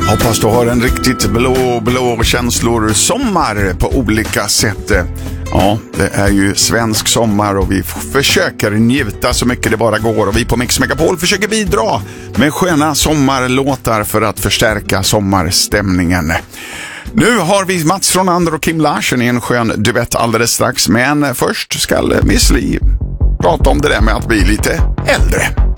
Hoppas du har en riktigt blå känslor sommar på olika sätt. Ja, det är ju svensk sommar och vi försöker njuta så mycket det bara går. Och vi på Mix Megapol försöker bidra med sköna sommarlåtar för att förstärka sommarstämningen. Nu har vi Mats Ronander och Kim Larsen i en skön duett alldeles strax. Men först ska Miss Li prata om det där med att bli lite äldre.